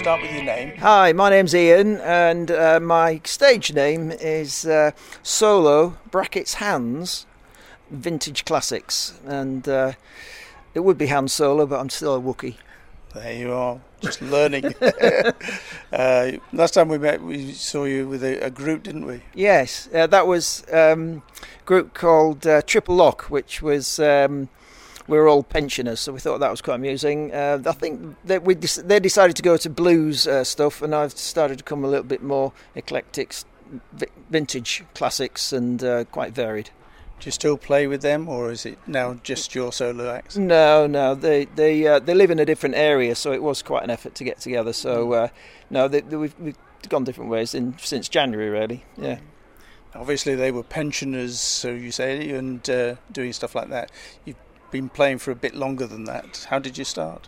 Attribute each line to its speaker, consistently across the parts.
Speaker 1: start with your name.
Speaker 2: Hi, my name's Ian, and my stage name is Solo (Hands) Vintage Classics, and it would be Han Solo, but I'm still a Wookiee.
Speaker 1: There you are, just learning. Last time we met, we saw you with a group, didn't we?
Speaker 2: Yes, that was a group called Triple Lock, which was... we were all pensioners, so we thought that was quite amusing. I think that they decided to go to blues stuff, and I've started to come a little bit more eclectic, vintage classics, and quite varied.
Speaker 1: Do you still play with them, or is it now just your solo acts?
Speaker 2: No, they live in a different area, so it was quite an effort to get together. So we've gone different ways since January, really. Yeah.
Speaker 1: Obviously, they were pensioners, so you say, and doing stuff like that. You've been playing for a bit longer than that. How did you start?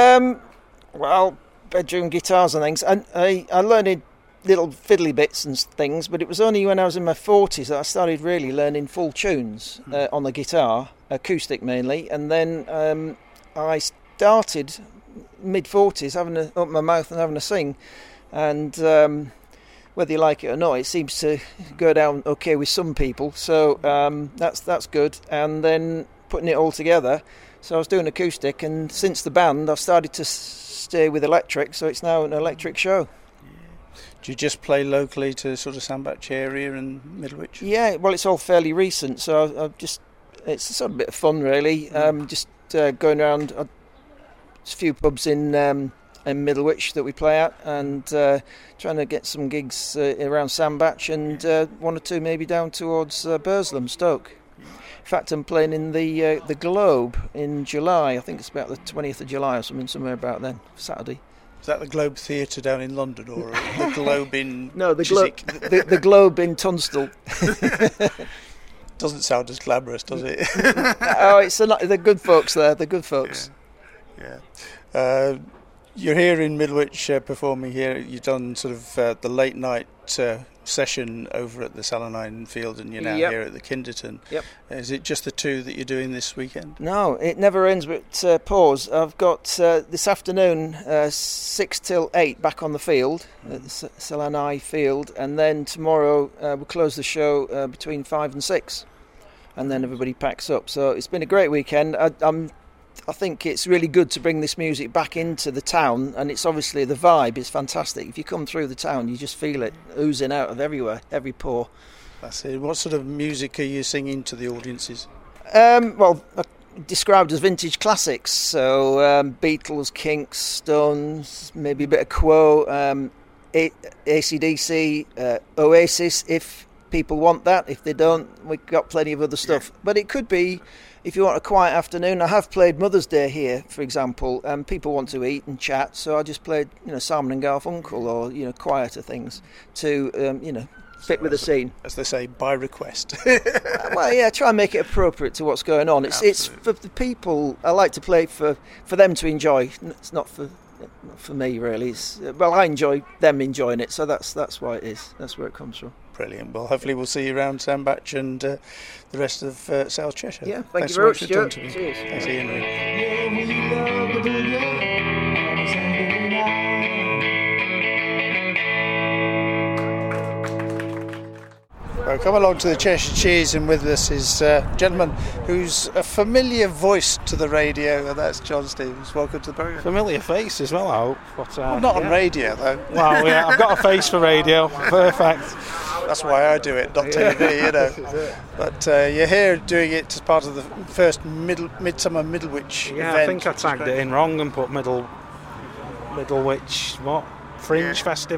Speaker 2: Well, bedroom guitars and things. I learned little fiddly bits and things, but it was only when I was in my 40s that I started really learning full tunes on the guitar, acoustic mainly, and then I started mid-40s having to open my mouth and having a sing, and whether you like it or not, it seems to go down okay with some people, so that's good. And then putting it all together, so I was doing acoustic, and since the band I've started to stay with electric, so it's now an electric show.
Speaker 1: Do you just play locally to sort of Sandbach area and Middlewich?
Speaker 2: Yeah, well, it's all fairly recent, so it's a sort of bit of fun, really. Just going around a few pubs in Middlewich that we play at, and trying to get some gigs around Sandbach, and one or two maybe down towards Burslem, Stoke. In fact, I'm playing in the Globe in July. I think it's about the 20th of July or something, somewhere about then, Saturday.
Speaker 1: Is that the Globe Theatre down in London, or the Globe in
Speaker 2: No, the Globe in Tunstall.
Speaker 1: Doesn't sound as glamorous, does it?
Speaker 2: Oh, they're good folks there. They're good folks.
Speaker 1: Yeah. You're here in Middlewich performing here. You've done sort of the late night session over at the Salinine Field, and you're now here at the Kinderton.
Speaker 2: Yep.
Speaker 1: Is it just the two that you're doing this weekend?
Speaker 2: No, it never ends with pause. I've got this afternoon 6 till 8 back on the field at the Salinine Field, and then tomorrow we'll close the show between 5 and 6, and then everybody packs up. So it's been a great weekend. I think it's really good to bring this music back into the town, and it's obviously the vibe is fantastic. If you come through the town, you just feel it oozing out of everywhere, every pore.
Speaker 1: That's it. What sort of music are you singing to the audiences?
Speaker 2: Well, described as vintage classics, so Beatles, Kinks, Stones, maybe a bit of Quo, AC/DC, Oasis, if people want that. If they don't, we've got plenty of other stuff. But it could be, if you want a quiet afternoon. I have played Mother's Day here, for example, and people want to eat and chat, so I just played, Simon and Garfunkel, or quieter things to, fit with the scene.
Speaker 1: As they say, by request.
Speaker 2: Well, yeah, try and make it appropriate to what's going on. It's for the people. I like to play for them to enjoy. It's not for me, really. I enjoy them enjoying it, so that's why it is. That's where it comes from.
Speaker 1: Brilliant. Well, hopefully we'll see you around Sandbach and the rest of South Cheshire.
Speaker 2: Yeah,
Speaker 1: thanks
Speaker 2: you very much,
Speaker 1: Stuart.
Speaker 2: Cheers.
Speaker 1: Thanks, Ian. Well, come along to the Cheshire Cheese, and with us is a gentleman who's a familiar voice to the radio, and that's John Stevens. Welcome to the programme.
Speaker 3: Familiar face as well, I hope. But,
Speaker 1: not on radio, though.
Speaker 3: Well, yeah, I've got a face for radio. Perfect.
Speaker 1: That's why I do it, not TV, But you're here doing it as part of the first Midsummer Middlewich event.
Speaker 3: Yeah, I think I tagged it in wrong and put Middlewich, Fringe Festival.